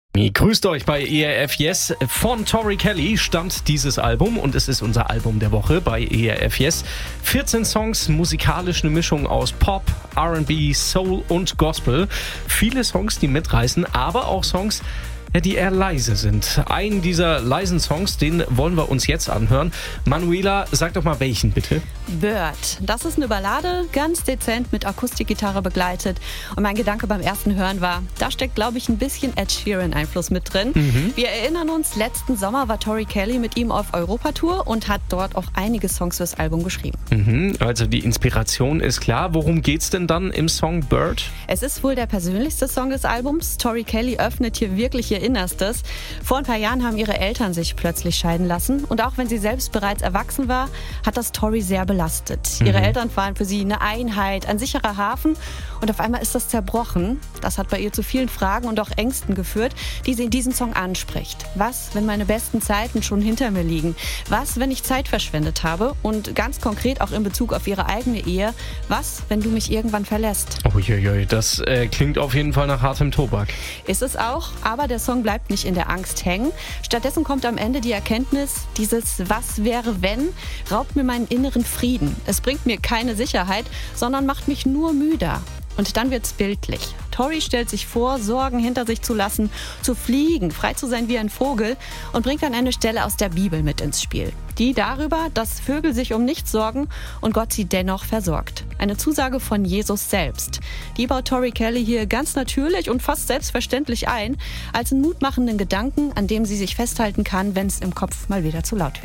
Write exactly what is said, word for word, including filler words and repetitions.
Grüßt euch bei E R F Yes. Von Tori Kelly stammt dieses Album und es ist unser Album der Woche bei E R F Yes. vierzehn Songs, musikalisch eine Mischung aus Pop, R and B, Soul und Gospel. Viele Songs, die mitreißen, aber auch Songs, die eher leise sind. Einen dieser leisen Songs, den wollen wir uns jetzt anhören. Manuela, sag doch mal welchen bitte. Bird. Das ist eine Ballade, ganz dezent mit Akustikgitarre begleitet. Und mein Gedanke beim ersten Hören war, da steckt, glaube ich, ein bisschen Ed Sheeran-Einfluss mit drin. Mhm. Wir erinnern uns, letzten Sommer war Tori Kelly mit ihm auf Europatour und hat dort auch einige Songs fürs Album geschrieben. Mhm, also die Inspiration ist klar. Worum geht's denn dann im Song Bird? Es ist wohl der persönlichste Song des Albums. Tori Kelly öffnet hier wirklich ihr Innerstes. Vor ein paar Jahren haben ihre Eltern sich plötzlich scheiden lassen. Und auch wenn sie selbst bereits erwachsen war, hat das Tori sehr belastet. Mhm. Ihre Eltern waren für sie eine Einheit, ein sicherer Hafen. Und auf einmal ist das zerbrochen. Das hat bei ihr zu vielen Fragen und auch Ängsten geführt, die sie in diesem Song anspricht. Was, wenn meine besten Zeiten schon hinter mir liegen? Was, wenn ich Zeit verschwendet habe? Und ganz konkret auch in Bezug auf ihre eigene Ehe. Was, wenn du mich irgendwann verlässt? Uiuiui, das äh, klingt auf jeden Fall nach hartem Tobak. Ist es auch, aber der Song bleibt nicht in der Angst hängen. Stattdessen kommt am Ende die Erkenntnis, dieses Was wäre wenn raubt mir meinen inneren Frieden. Es bringt mir keine Sicherheit, sondern macht mich nur müder. Und dann wird's bildlich. Tori stellt sich vor, Sorgen hinter sich zu lassen, zu fliegen, frei zu sein wie ein Vogel und bringt dann eine Stelle aus der Bibel mit ins Spiel. Die darüber, dass Vögel sich um nichts sorgen und Gott sie dennoch versorgt. Eine Zusage von Jesus selbst. Die baut Tori Kelly hier ganz natürlich und fast selbstverständlich ein, als einen mutmachenden Gedanken, an dem sie sich festhalten kann, wenn es im Kopf mal wieder zu laut wird.